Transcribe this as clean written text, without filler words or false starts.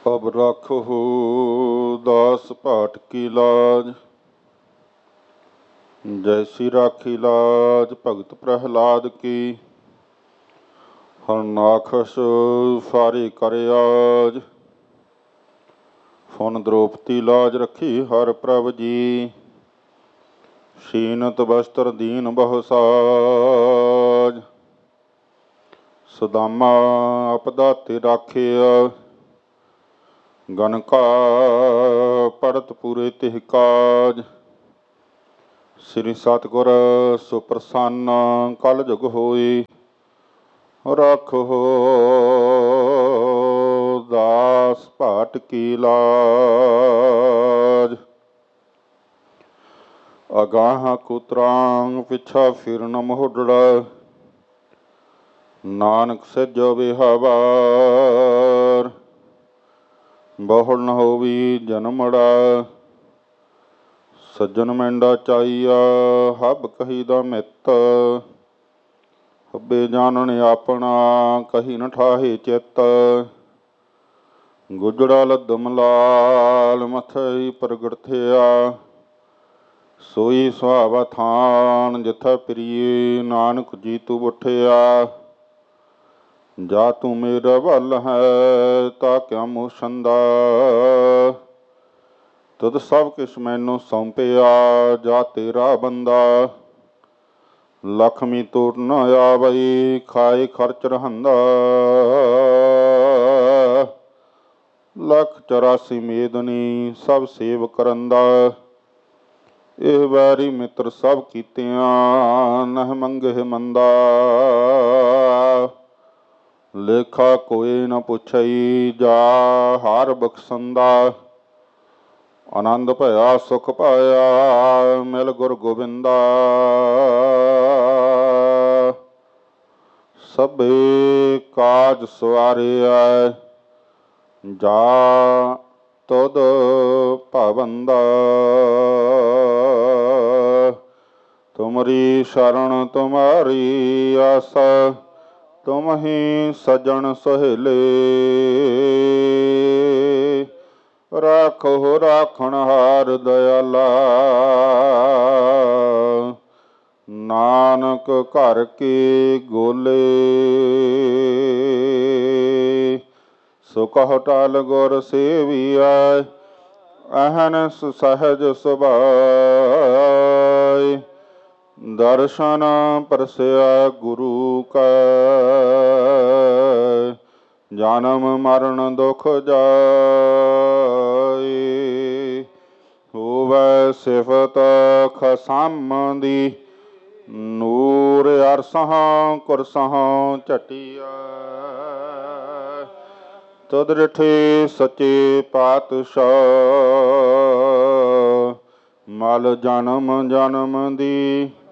अब राखो दास पाठ की लाज। जैसी राखी लाज भगत प्रहलाद की। हरनाखस फारी कर आज। फुन द्रौपदी लाज रखी हर प्रभ जी। शीनत वस्त्र दीन बहु साज। सुदामा आपदा ते राखिया। गनका पड़त पूरे तिह काज। श्री सतगुर सुप्रसन्न कल जुग होई। राखो दास भाट की लाज। अगाह कुत्रांग पिछा फिरन मोहडड़ा। नानक सजो विहावार। बहुल न होवी जनमड़ा। सज्जन मैंडा चाइया हब कही दा मित। हब्बे जानन अपना कही न ठाहे चित। गुजड़ा लदम लाल मथई प्रगट थिया। सोई सुहावा थान जिथा प्रिय नानक जी तू उठिया। जा तू मेरा वल है ता क्या मूछंदा। तुद सब किश मैनू सौंपिया जा तेरा बंदा। लक्ष्मी तोड़ न आवई खाए खर्च रहंदा। लख 84 मेदनी सब सेव करंदा। ਇਹ ਵੈਰੀ ਮਿੱਤਰ ਸਭ ਕੀਤਿਆਂ ਨਹ ਮੰਗੇ ਮੰਦਾ। ਲੇਖਾ ਕੋਈ ਨ ਪੁੱਛਈ ਜਾ ਹਾਰ ਬਖਸ਼ੰਦਾ। ਆਨੰਦ ਭਇਆ ਸੁਖ ਪਾਇਆ ਮਿਲ ਗੁਰ ਗੋਬਿੰਦਾ। ਸਭੇ ਕਾਜ ਸਵਾਰਿਆ ਜਾ ਤੁਧ ਭਵੰਦਾ। तुमरी शरण तुम्हारी आसा। तुम ही सजन सहेले। राखो राखण हार दयाला। नानक घर के गोले। सुख टाल गुर सेविया। अहनस सहज सुभाय। दर्शन परसया गुरु का। जन्म मरण दुख जाय। होवै सिफत खसम दी। नूर अरसह कुरसह झटिया। तुद रिठे सचे पातशाह। मल जन्म जन्म दी।